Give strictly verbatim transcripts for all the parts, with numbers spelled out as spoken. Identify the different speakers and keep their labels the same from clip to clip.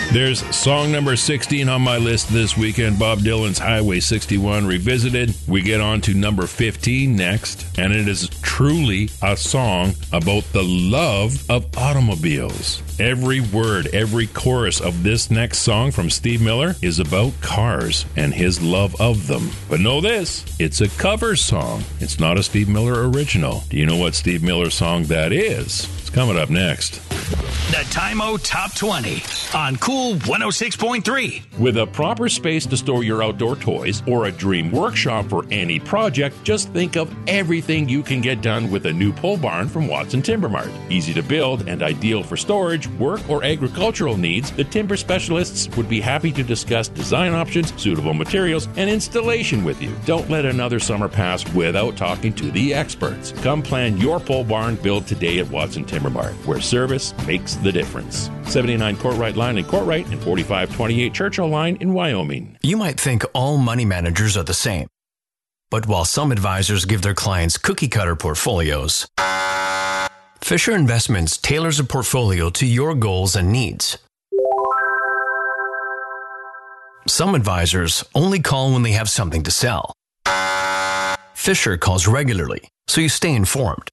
Speaker 1: There's song number sixteen on my list this weekend, Bob Dylan's Highway sixty-one Revisited. We get on to number fifteen next, and it is truly a song about the love of automobiles. Every word, every chorus of this next song from Steve Miller is about cars and his love of them. But know this, it's a cover song. It's not a Steve Miller original. Do you know what Steve Miller song that is? It's coming up next.
Speaker 2: The Time-O Top twenty on Cool one oh six point three.
Speaker 1: With a proper space to store your outdoor toys or a dream workshop for any project, just think of everything you can get done with a new pole barn from Watson Timber Mart. Easy to build and ideal for storage, work, or agricultural needs, the timber specialists would be happy to discuss design options, suitable materials, and installation with you. Don't let another summer pass without talking to the experts. Come plan your pole barn build today at Watson Timber Mart, where service makes the difference. seventy-nine Courtright Line in Courtright and forty-five twenty-eight Churchill Line in Wyoming.
Speaker 3: You might think all money managers are the same. But while some advisors give their clients cookie-cutter portfolios, Fisher Investments tailors a portfolio to your goals and needs. Some advisors only call when they have something to sell. Fisher calls regularly, so you stay informed.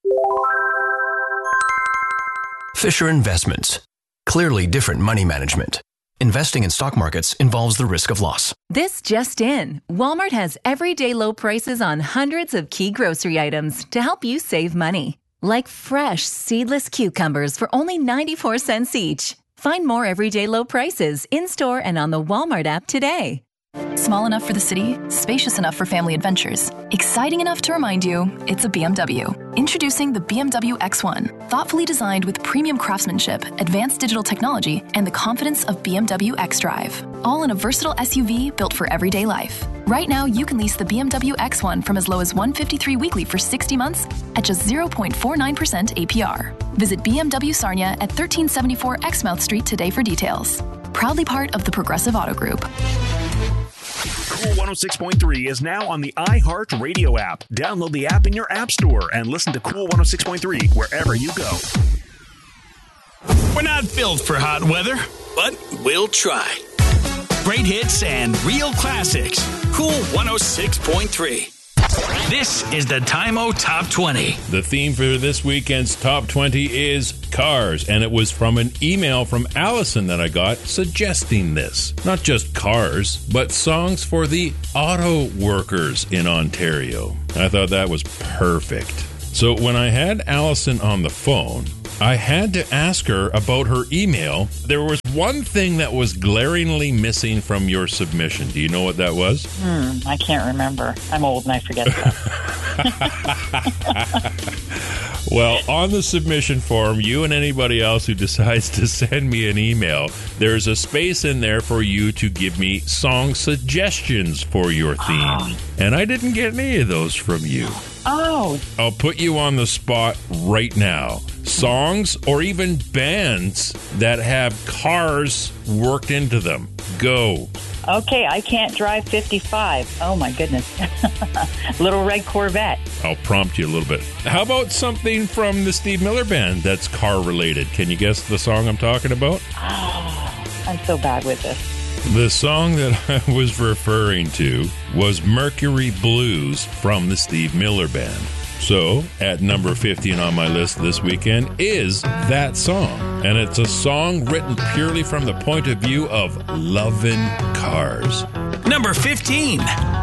Speaker 3: Fisher Investments. Clearly different money management. Investing in stock markets involves the risk of loss.
Speaker 4: This just in. Walmart has everyday low prices on hundreds of key grocery items to help you save money. Like fresh, seedless cucumbers for only ninety-four cents each. Find more everyday low prices in-store and on the Walmart app today.
Speaker 5: Small enough for the city, spacious enough for family adventures, exciting enough to remind you it's a B M W. Introducing the B M W X one, thoughtfully designed with premium craftsmanship, advanced digital technology, and the confidence of B M W xDrive. All in a versatile S U V built for everyday life. Right now, you can lease the B M W X one from as low as one hundred fifty-three dollars weekly for sixty months at just zero point four nine percent A P R. Visit B M W Sarnia at thirteen seventy-four Exmouth Street today for details. Proudly part of the Progressive Auto Group.
Speaker 6: Cool one oh six point three is now on the iHeart Radio app. Download the app in your app store and listen to Cool one oh six point three wherever you go.
Speaker 2: We're not built for hot weather, but we'll try. Great hits and real classics. Cool one oh six point three. This is the Time-O Top twenty.
Speaker 1: The theme for this weekend's Top twenty is cars, and it was from an email from Allison that I got suggesting this. Not just cars, but songs for the auto workers in Ontario. I thought that was perfect. So when I had Allison on the phone, I had to ask her about her email. There was one thing that was glaringly missing from your submission. Do you know what that was?
Speaker 7: Hmm, I can't remember. I'm old and I forget stuff.
Speaker 1: Well, on the submission form, you and anybody else who decides to send me an email, there's a space in there for you to give me song suggestions for your theme. Oh. And I didn't get any of those from you.
Speaker 7: Oh.
Speaker 1: I'll put you on the spot right now. Songs or even bands that have cars worked into them. Go.
Speaker 7: Okay, I can't drive fifty-five. Oh, my goodness. Little Red Corvette.
Speaker 1: I'll prompt you a little bit. How about something from the Steve Miller Band that's car-related? Can you guess the song I'm talking about?
Speaker 7: Oh, I'm so bad with this.
Speaker 1: The song that I was referring to was Mercury Blues from the Steve Miller Band. So, at number fifteen on my list this weekend is that song. And it's a song written purely from the point of view of loving cars.
Speaker 2: Number fifteen.